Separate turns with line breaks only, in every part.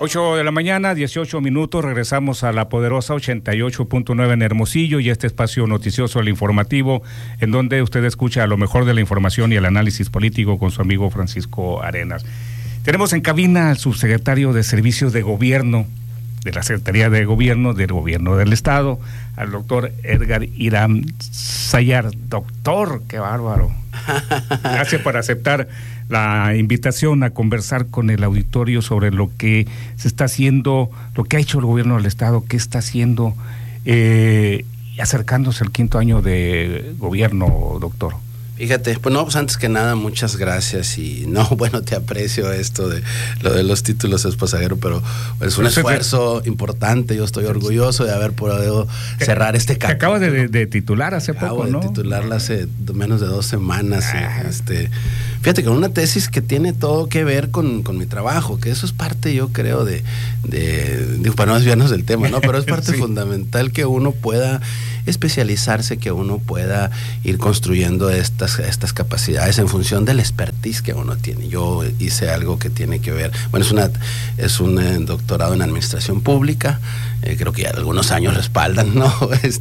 8 de la mañana, 18 minutos, regresamos a la poderosa 88.9 en Hermosillo y este espacio noticioso, el informativo, en donde usted escucha lo mejor de la información y el análisis político con su amigo Francisco Arenas. Tenemos en cabina al subsecretario de Servicios de Gobierno, de la Secretaría de Gobierno, del Gobierno del Estado, al doctor Edgar Irán Sayar. Doctor, qué bárbaro. Gracias por aceptar la invitación a conversar con el auditorio sobre lo que se está haciendo, lo que ha hecho el gobierno del Estado, qué está haciendo, acercándose al 5º año de gobierno, doctor.
Fíjate, pues no, pues antes que nada, muchas gracias y no, bueno, te aprecio esto de lo de los títulos es pasajero, pero es un esfuerzo importante, yo estoy orgulloso de haber podido cerrar este capítulo.
Acabo de titular hace poco, ¿no?
Acabo de titularla hace menos de 2 semanas. Fíjate, con una tesis que tiene todo que ver con mi trabajo, que eso es parte, yo creo, para no desviarnos del tema, ¿no? Pero es parte fundamental que uno pueda especializarse, que uno pueda ir construyendo estas capacidades en función del expertise que uno tiene. Yo hice algo que tiene que ver, bueno, es un doctorado en administración pública, creo que ya algunos años respaldan, ¿no?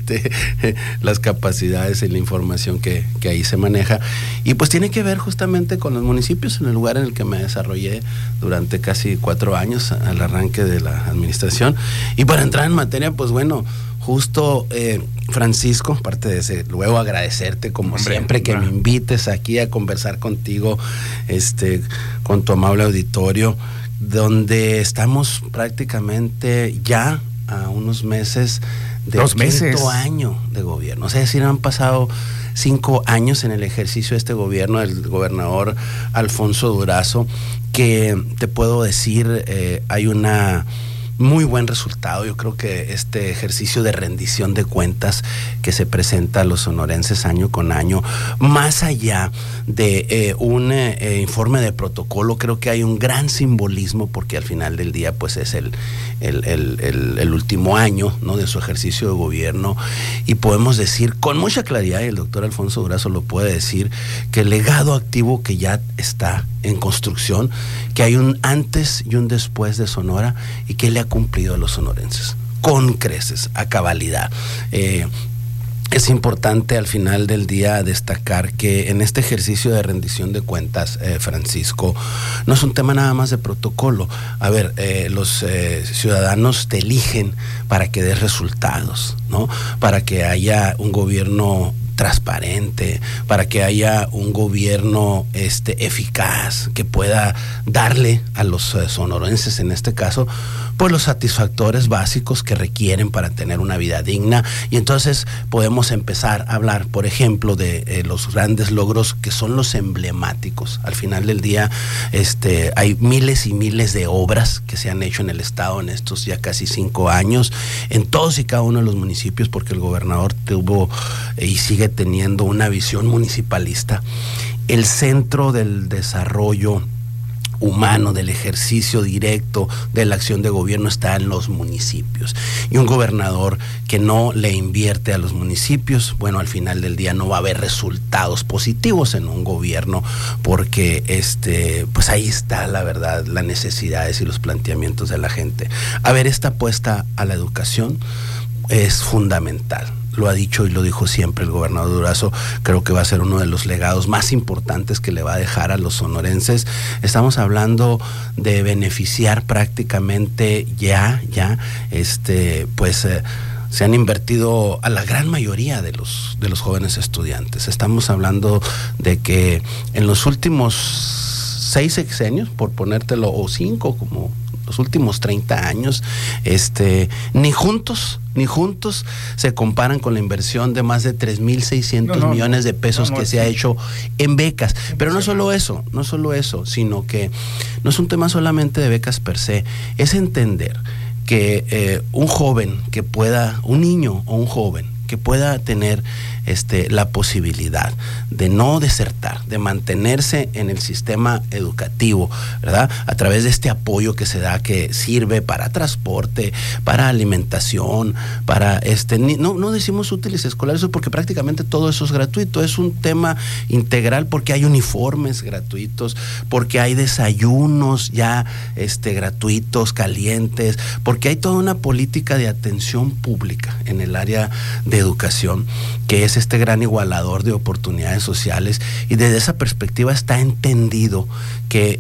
Las capacidades y la información que ahí se maneja, y pues tiene que ver justamente con los municipios, en el lugar en el que me desarrollé durante casi 4 años al arranque de la administración. Y para entrar en materia, pues bueno, justo Francisco, aparte de ese, luego agradecerte como siempre que me invites aquí a conversar contigo, con tu amable auditorio, donde estamos prácticamente ya a unos meses del 5º año de gobierno. O sea, es decir, han pasado 5 años en el ejercicio de este gobierno del gobernador Alfonso Durazo, que te puedo decir, hay una muy buen resultado. Yo creo que este ejercicio de rendición de cuentas que se presenta a los sonorenses año con año, más allá de un informe de protocolo, creo que hay un gran simbolismo, porque al final del día pues es el último año, ¿no?, de su ejercicio de gobierno, y podemos decir con mucha claridad, y el doctor Alfonso Durazo lo puede decir, que el legado activo que ya está en construcción, que hay un antes y un después de Sonora, y que le ha cumplido a los sonorenses con creces, a cabalidad. Es importante al final del día destacar que en este ejercicio de rendición de cuentas, Francisco, no es un tema nada más de protocolo. A ver, los ciudadanos te eligen para que des resultados, ¿no? Para que haya un gobierno transparente, para que haya un gobierno eficaz, que pueda darle a los sonorenses, en este caso, pues los satisfactores básicos que requieren para tener una vida digna. Y entonces podemos empezar a hablar, por ejemplo, de los grandes logros que son los emblemáticos. Al final del día, hay miles y miles de obras que se han hecho en el estado en estos ya casi 5 años, en todos y cada uno de los municipios, porque el gobernador tuvo y sigue teniendo una visión municipalista. El centro del desarrollo humano, del ejercicio directo de la acción de gobierno, está en los municipios, y un gobernador que no le invierte a los municipios, bueno, al final del día no va a haber resultados positivos en un gobierno, porque pues ahí está la verdad, las necesidades y los planteamientos de la gente. A ver, esta apuesta a la educación es fundamental. Lo ha dicho y lo dijo siempre el gobernador Durazo. Creo que va a ser uno de los legados más importantes que le va a dejar a los sonorenses. Estamos hablando de beneficiar prácticamente se han invertido a la gran mayoría de los jóvenes estudiantes. Estamos hablando de que en los últimos 6 sexenios, por ponértelo, o 5, como los últimos 30 años, ni juntos se comparan con la inversión de más de 3,600 millones de pesos que se ha hecho en becas. Pero no solo eso, sino que no es un tema solamente de becas per se, es entender que un niño o un joven que pueda tener la posibilidad de no desertar, de mantenerse en el sistema educativo, ¿verdad? A través de este apoyo que se da, que sirve para transporte, para alimentación, para no decimos útiles escolares porque prácticamente todo eso es gratuito, es un tema integral porque hay uniformes gratuitos, porque hay desayunos ya gratuitos, calientes, porque hay toda una política de atención pública en el área de educación, que es este gran igualador de oportunidades sociales, y desde esa perspectiva está entendido que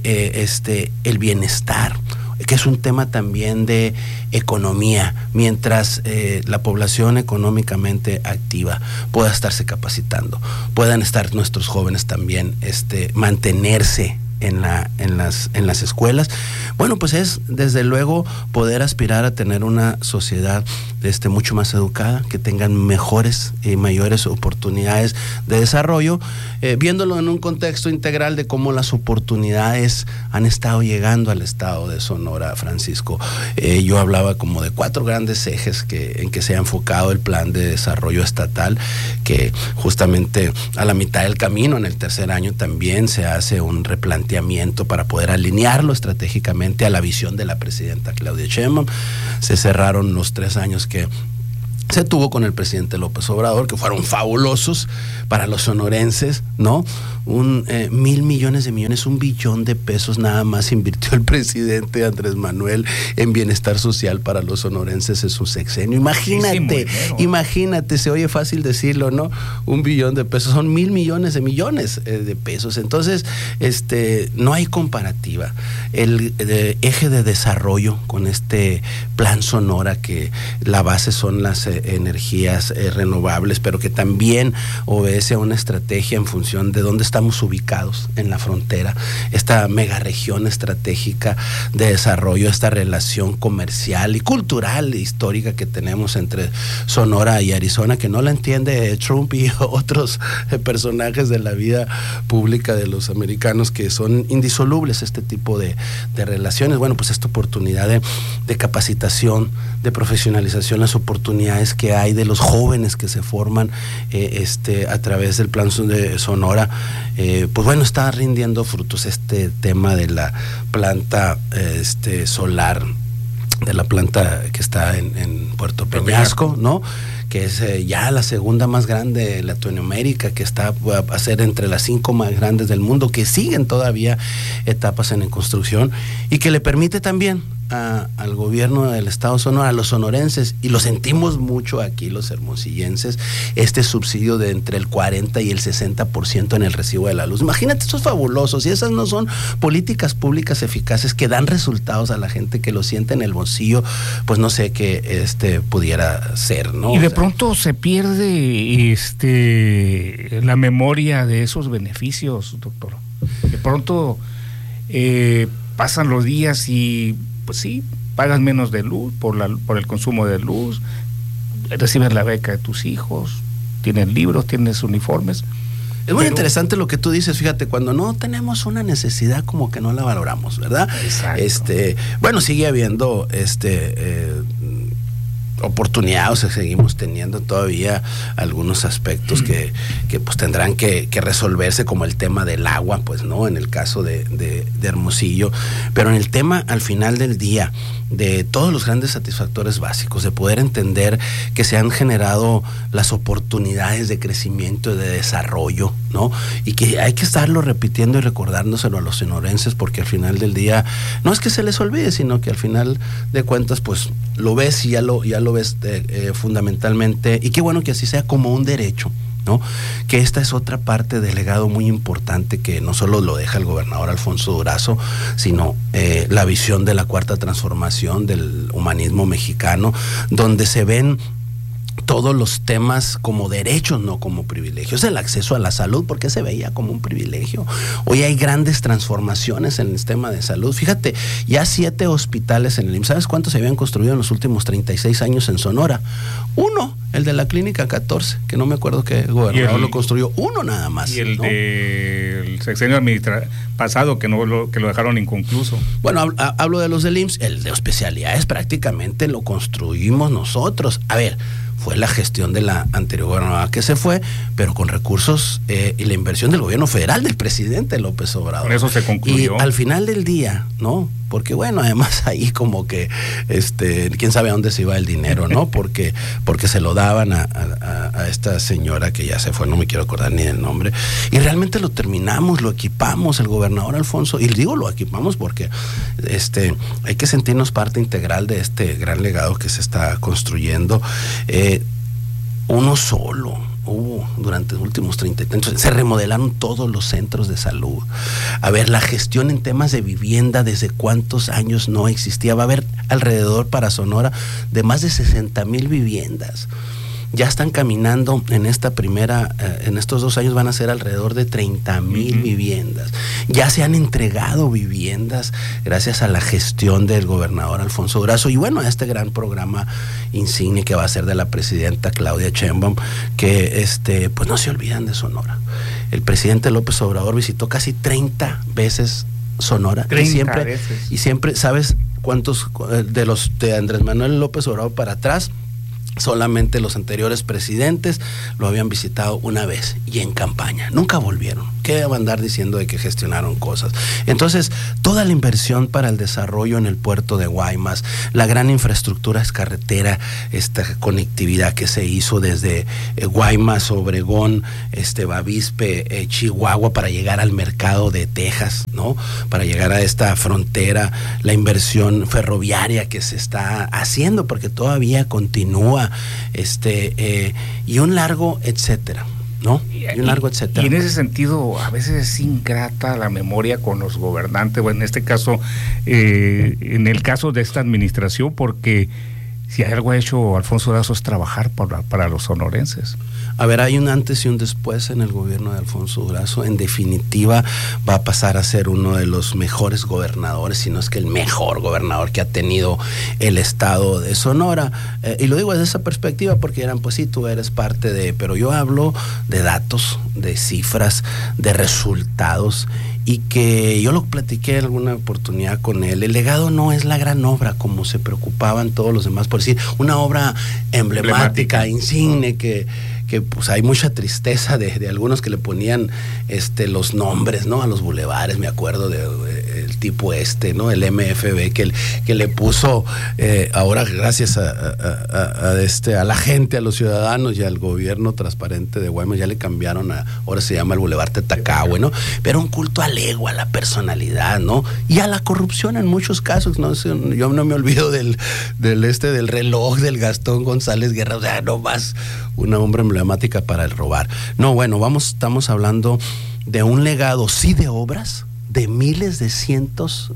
el bienestar, que es un tema también de economía, mientras la población económicamente activa pueda estarse capacitando, puedan estar nuestros jóvenes también mantenerse en las escuelas. Bueno, pues es desde luego poder aspirar a tener una sociedad mucho más educada, que tengan mejores y mayores oportunidades de desarrollo, viéndolo en un contexto integral de cómo las oportunidades han estado llegando al estado de Sonora, Francisco. Yo hablaba como de 4 grandes ejes en que se ha enfocado el plan de desarrollo estatal, que justamente a la mitad del camino, en el tercer año, también se hace un replanteamiento para poder alinearlo estratégicamente a la visión de la presidenta Claudia Sheinbaum. Se cerraron los 3 años que se tuvo con el presidente López Obrador, que fueron fabulosos para los sonorenses, ¿no? 1,000 millones de millones, 1 billón de pesos nada más invirtió el presidente Andrés Manuel en bienestar social para los sonorenses en su sexenio. Imagínate, se oye fácil decirlo, ¿no? 1 billón de pesos, son 1,000 millones de millones de pesos. Entonces, no hay comparativa. El eje de desarrollo con este plan Sonora, que la base son las energías renovables, pero que también obedece a una estrategia en función de dónde estamos ubicados en la frontera, esta megaregión estratégica de desarrollo, esta relación comercial y cultural e histórica que tenemos entre Sonora y Arizona, que no la entiende Trump y otros personajes de la vida pública de los americanos, que son indisolubles este tipo de relaciones. Bueno, pues esta oportunidad de capacitación, de profesionalización, las oportunidades que hay de los jóvenes que se forman a través del plan de Sonora, pues bueno, está rindiendo frutos este tema de la planta solar, de la planta que está en Puerto Peñasco, ¿no? Que es ya la segunda más grande de Latinoamérica, que está a ser entre las 5 más grandes del mundo, que siguen todavía etapas en construcción, y que le permite también al gobierno del estado de Sonora, a los sonorenses, y lo sentimos mucho aquí los hermosillenses, este subsidio de entre el 40 y el 60% en el recibo de la luz. Imagínate, esto es fabuloso. Si esas no son políticas públicas eficaces que dan resultados a la gente, que lo siente en el bolsillo, pues no sé qué pudiera ser, ¿no?
Y de pronto se pierde la memoria de esos beneficios, doctor. De pronto pasan los días y pues sí, pagas menos de luz por el consumo de luz, recibes la beca de tus hijos, tienes libros, tienes uniformes.
Es muy interesante lo que tú dices, fíjate, cuando no tenemos una necesidad como que no la valoramos, ¿verdad?
Exacto.
Bueno, sigue habiendo oportunidades, seguimos teniendo todavía algunos aspectos que pues tendrán que resolverse, como el tema del agua, pues no, en el caso de Hermosillo, pero en el tema al final del día de todos los grandes satisfactores básicos, de poder entender que se han generado las oportunidades de crecimiento y de desarrollo, ¿no? Y que hay que estarlo repitiendo y recordándoselo a los sonorenses, porque al final del día no es que se les olvide, sino que al final de cuentas pues lo ves y ya lo ves fundamentalmente, y qué bueno que así sea, como un derecho, ¿no? Que esta es otra parte del legado muy importante que no solo lo deja el gobernador Alfonso Durazo, sino la visión de la cuarta transformación del humanismo mexicano, donde se ven todos los temas como derechos, no como privilegios. El acceso a la salud, porque se veía como un privilegio. Hoy hay grandes transformaciones en el sistema de salud. Fíjate, ya 7 hospitales en el IMSS. ¿Sabes cuántos se habían construido en los últimos 36 años en Sonora? 1, el de la Clínica 14, que no me acuerdo qué gobernador lo construyó. 1 nada más.
Y el
¿no?
del sexenio pasado, que lo dejaron inconcluso.
Bueno, hablo de los del IMSS. El de especialidades prácticamente lo construimos nosotros. A ver, fue la gestión de la anterior gobernadora que se fue, pero con recursos y la inversión del gobierno federal del presidente López Obrador.
Con eso se concluyó.
Y al final del día, ¿no? Porque bueno, además ahí como que quién sabe a dónde se iba el dinero, ¿no? Porque se lo daban a esta señora que ya se fue, no me quiero acordar ni del nombre, y realmente lo terminamos, lo equipamos, el gobernador Alfonso, y digo lo equipamos porque hay que sentirnos parte integral de este gran legado que se está construyendo. Uno solo hubo durante los últimos 30 años, se remodelaron todos los centros de salud. A ver, la gestión en temas de vivienda, desde cuántos años no existía. Va a haber alrededor para Sonora de más de 60,000 viviendas. Ya están caminando en en estos 2 años van a ser alrededor de 30,000 viviendas. Ya se han entregado viviendas gracias a la gestión del gobernador Alfonso Durazo y bueno, a este gran programa insigne que va a ser de la presidenta Claudia Sheinbaum, que pues no se olvidan de Sonora. El presidente López Obrador visitó casi 30 veces Sonora.
30 veces.
Y siempre, ¿sabes cuántos de Andrés Manuel López Obrador para atrás? Solamente los anteriores presidentes lo habían visitado una vez y en campaña, nunca volvieron. ¿Qué van a andar diciendo de que gestionaron cosas? Entonces, toda la inversión para el desarrollo en el puerto de Guaymas, la gran infraestructura es carretera, esta conectividad que se hizo desde Guaymas, Obregón, Bavispe, Chihuahua, para llegar al mercado de Texas, ¿no? Para llegar a esta frontera, la inversión ferroviaria que se está haciendo, porque todavía continúa, y un largo etcétera, ¿no? Y un largo etcétera.
Y en ese sentido, a veces es ingrata la memoria con los gobernantes, bueno, en este caso, en el caso de esta administración, porque si algo ha hecho Alfonso Durazo es trabajar para los sonorenses.
A ver, hay un antes y un después en el gobierno de Alfonso Durazo. En definitiva, va a pasar a ser uno de los mejores gobernadores, si no es que el mejor gobernador que ha tenido el estado de Sonora. Y lo digo desde esa perspectiva porque dirán, pues sí, tú eres parte de... Pero yo hablo de datos, de cifras, de resultados, y que yo lo platiqué en alguna oportunidad con él. El legado no es la gran obra como se preocupaban todos los demás por decir, una obra emblemática, insigne, que pues hay mucha tristeza de algunos que le ponían los nombres, ¿no? A los bulevares. Me acuerdo el tipo ¿no? El MFB que le puso ahora, gracias a la gente, a los ciudadanos y al gobierno transparente de Guaymas, ya le cambiaron ahora se llama el Boulevard Tetacahue, ¿no? Pero un culto al ego, a la personalidad, ¿no? Y a la corrupción en muchos casos, ¿no? Yo no me olvido del reloj del Gastón González Guerra, o sea, no más una hombre emblemática para el robar. No, bueno, estamos hablando de un legado, sí, de obras, de miles, de cientos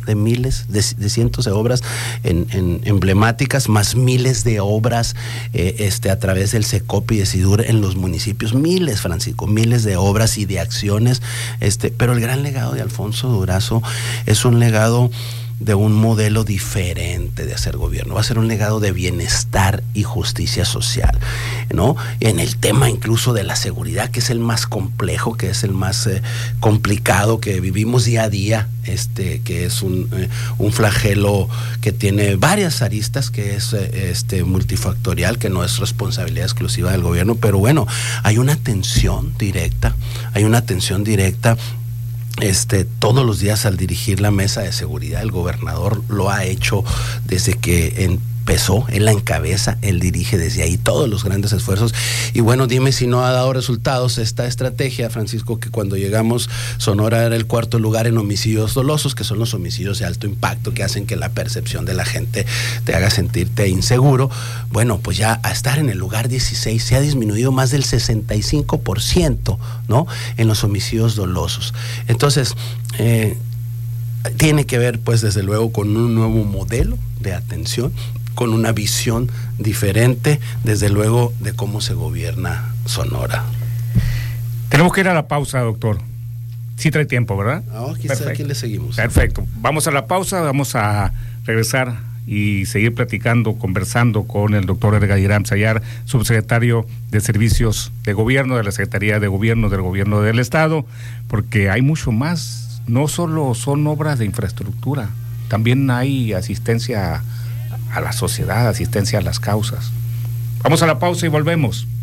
de obras emblemáticas, más miles de obras a través del Secopi y de Sidur en los municipios, miles, Francisco, miles de obras y de acciones, pero el gran legado de Alfonso Durazo es un legado de un modelo diferente de hacer gobierno. Va a ser un legado de bienestar y justicia social, ¿no? En el tema incluso de la seguridad, que es el más complejo, que es el más complicado, que vivimos día a día, que es un flagelo que tiene varias aristas, que es multifactorial, que no es responsabilidad exclusiva del gobierno, pero bueno, hay una atención directa, todos los días al dirigir la mesa de seguridad. El gobernador lo ha hecho desde que empezó, él la encabeza, él dirige desde ahí todos los grandes esfuerzos. Y bueno, dime si no ha dado resultados esta estrategia, Francisco, que cuando llegamos Sonora era el 4º lugar en homicidios dolosos, que son los homicidios de alto impacto que hacen que la percepción de la gente te haga sentirte inseguro. Bueno, pues ya a estar en el lugar 16 se ha disminuido más del 65%, ¿no? En los homicidios dolosos. Entonces, tiene que ver, pues, desde luego, con un nuevo modelo de atención, con una visión diferente, desde luego, de cómo se gobierna Sonora.
Tenemos que ir a la pausa, doctor. Sí trae tiempo, ¿verdad?
Aquí le seguimos.
Perfecto. Vamos a la pausa, vamos a regresar y seguir conversando con el doctor Edgar Irán Sayar, subsecretario de Servicios de Gobierno de la Secretaría de Gobierno del Gobierno del Estado, porque hay mucho más. No solo son obras de infraestructura, también hay asistencia a la sociedad, asistencia a las causas. Vamos a la pausa y volvemos.